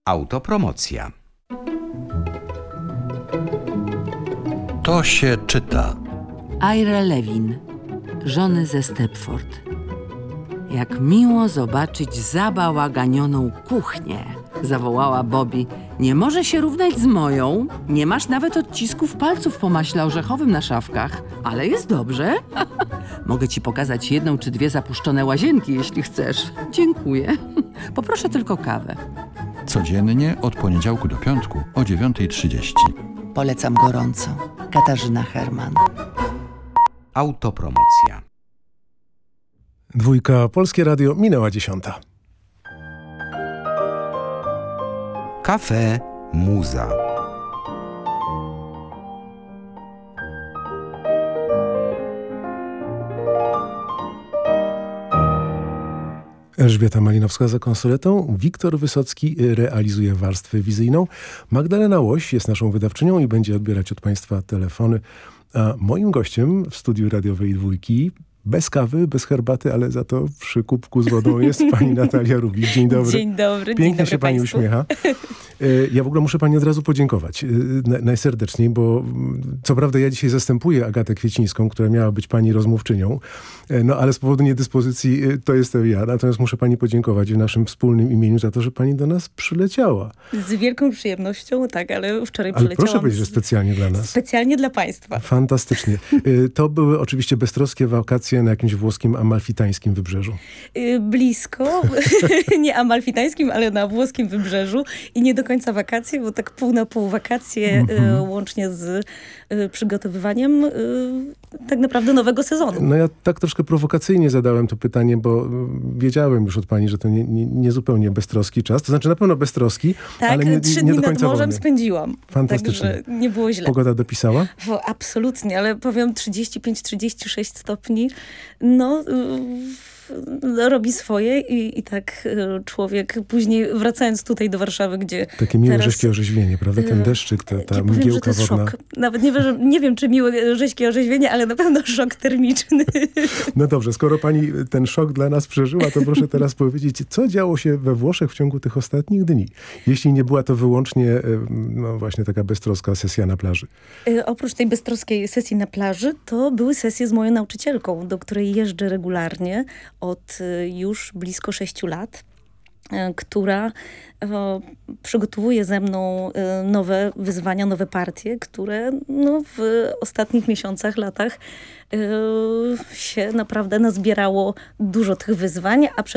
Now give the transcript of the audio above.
Autopromocja. To się czyta. Ira Levin, żony ze Stepford. Jak miło zobaczyć zabałaganioną kuchnię, zawołała Bobby. Nie może się równać z moją. Nie masz nawet odcisków palców po maśle orzechowym na szafkach. Ale jest dobrze. Mogę ci pokazać 1 czy 2 zapuszczone łazienki, jeśli chcesz. Dziękuję. Poproszę tylko kawę. Codziennie od poniedziałku do piątku o 9:30. Polecam gorąco. Katarzyna Herman. Autopromocja. Dwójka, Polskie Radio, minęła 10. Cafe Muza. Elżbieta Malinowska za konsoletą, Wiktor Wysocki realizuje warstwę wizyjną, Magdalena Łoś jest naszą wydawczynią i będzie odbierać od Państwa telefony. A moim gościem w studiu radiowej Dwójki, bez kawy, bez herbaty, ale za to przy kubku z wodą jest pani Natalia Rubik. Dzień dobry. Dzień dobry. Pięknie Dzień dobry się pani Państwu. uśmiecha. Ja w ogóle muszę pani od razu podziękować. Najserdeczniej, bo co prawda ja dzisiaj zastępuję Agatę Kwiecińską, która miała być pani rozmówczynią, no ale z powodu niedyspozycji to jestem ja. Natomiast muszę pani podziękować w naszym wspólnym imieniu za to, że pani do nas przyleciała. Z wielką przyjemnością, tak, ale wczoraj Ale przyleciałam. proszę powiedzieć, że specjalnie dla nas. Specjalnie dla Państwa. Fantastycznie. To były oczywiście beztroskie wakacje na jakimś włoskim amalfitańskim wybrzeżu. Blisko, nie amalfitańskim, ale na włoskim wybrzeżu i nie do końca wakacje, bo tak pół na pół wakacje łącznie z przygotowywaniem tak naprawdę nowego sezonu. No ja tak troszkę prowokacyjnie zadałem to pytanie, bo wiedziałem już od pani, że to nie zupełnie beztroski czas. To znaczy na pewno beztroski, Tak, ale nie 3 do dni końca nad morzem wolny. spędziłam. Fantastycznie. Także nie było źle. Pogoda dopisała? Absolutnie, ale powiem 35-36 stopni. No, robi swoje i tak człowiek później wracając tutaj do Warszawy, gdzie Takie miłe, teraz, rześkie orzeźwienie, prawda? Ten deszczyk, ta ja powiem, że mgiełka to jest wodna. szok. Nawet nie wiem, czy miłe, rześkie orzeźwienie, ale na pewno szok termiczny. No dobrze, skoro pani ten szok dla nas przeżyła, to proszę teraz powiedzieć, co działo się we Włoszech w ciągu tych ostatnich dni? Jeśli nie była to wyłącznie, no właśnie taka beztroska sesja na plaży. Oprócz tej beztroskiej sesji na plaży, to były sesje z moją nauczycielką, do której jeżdżę regularnie od już blisko 6 lat, która przygotowuje ze mną nowe wyzwania, nowe partie, które no, w ostatnich miesiącach, latach się naprawdę nazbierało dużo tych wyzwań, a